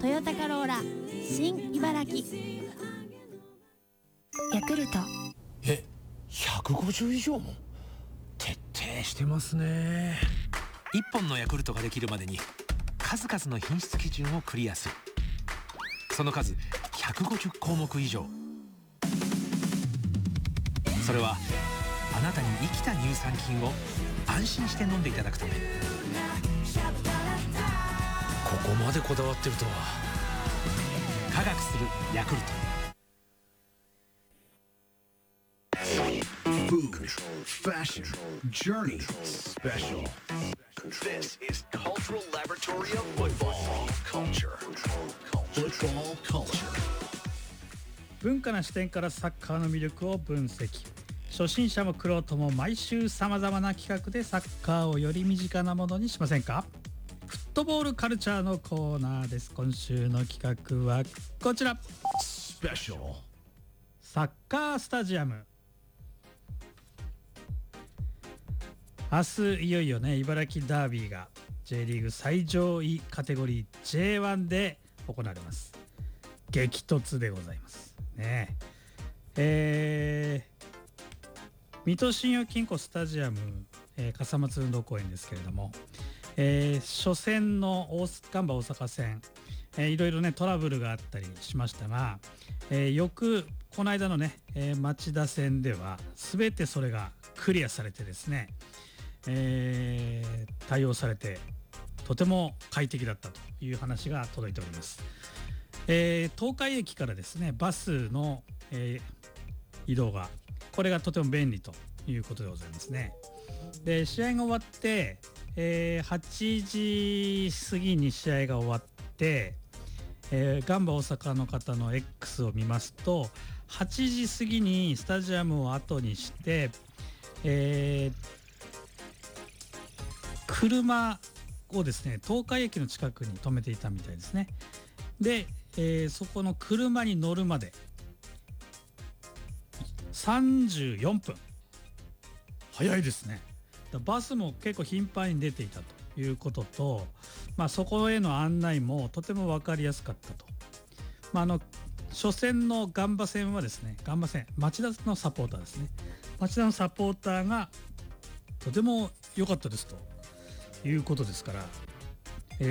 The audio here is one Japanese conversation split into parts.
トヨタカローラ新茨城。 ヤクルト 150以上も徹底してますね。 1本のヤクルトができるまでに数々の品質基準をクリアする。その数150項目以上。それはあなたに生きた乳酸菌を安心して飲んでいただくため。 ここまでこだわってるとは。 科学するヤクルト。 Food, fashion, journey, special. This is Cultural Laboratory of Football Culture. Football Culture. 文化な視点からサッカーの魅力を分析。初心者も玄人も毎週さまざまな企画でサッカーをより身近なものにしませんか。フットボールカルチャーのコーナーです。今週の企画はこちら。 Special. サッカースタジアム。明日いよいよね、茨城ダービーが J リーグ最上位カテゴリー J1 で行われます。激突でございますね。水戸信用金庫スタジアム、笠松運動公園ですけれども、初戦のガンバ大阪戦、いろいろねトラブルがあったりしましたが、よくこの間のね、町田戦では全てそれがクリアされてですね、対応されてとても快適だったという話が届いております。東海駅からですねバスの、移動がこれがとても便利ということでございますね。で試合が終わって、8時過ぎに試合が終わって、ガンバ大阪の方の X を見ますと8時過ぎにスタジアムを後にして、車をですね東海駅の近くに止めていたみたいですね。で、そこの車に乗るまで34分。早いですね。バスも結構頻繁に出ていたということと、そこへの案内もとても分かりやすかったと。初戦のガンバ戦はですね、ガンバ戦町田のサポーターですね、町田のサポーターがとても良かったですということですから、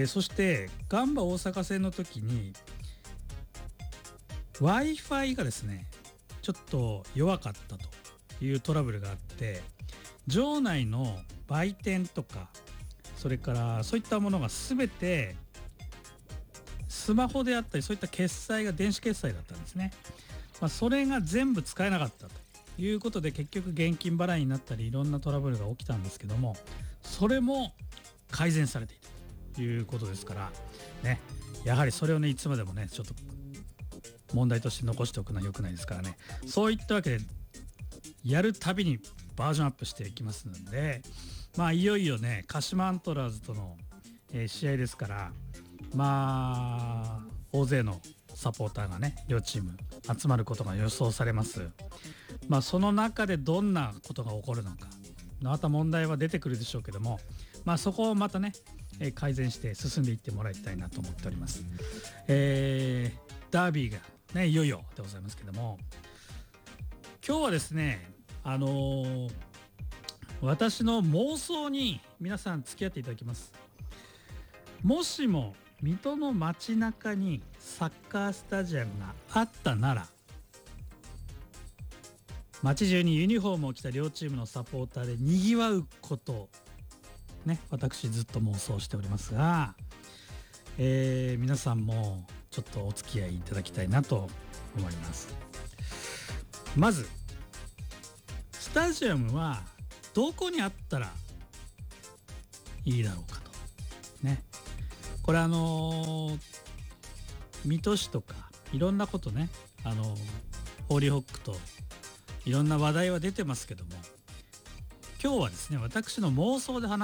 そしてガンバ大阪戦の時に Wi-Fi がですねちょっと弱かったというトラブルがあって、場内の売店とかそれからそういったものが全てスマホであったりそういった決済が電子決済だったんですね。それが全部使えなかったということで結局現金払いになったりいろんなトラブルが起きたんですけども、それも改善されていたということですからね、やはりそれをねいつまでもねちょっと問題として残しておくのは良くないですからね。そういったわけでやるたびにバージョンアップしていきますので、いよいよね鹿島アントラーズとの、試合ですから、大勢のサポーターがね両チーム集まることが予想されます。その中でどんなことが起こるのかまた問題は出てくるでしょうけども、そこをまたね改善して進んでいってもらいたいなと思っております。ダービーがねいよいよでございますけども、今日はですね私の妄想に皆さん付き合っていただきます。もしも水戸の街中にサッカースタジアムがあったなら、街中にユニフォームを着た両チームのサポーターでにぎわうことね、私ずっと妄想しておりますが、皆さんもちょっとお付き合いいただきたいなと思います。まずスタジアムはどこにあったらいいだろうかとね。これ水戸市とかいろんなことねホーリーホックといろんな話題は出てますけども、今日はですね私の妄想で話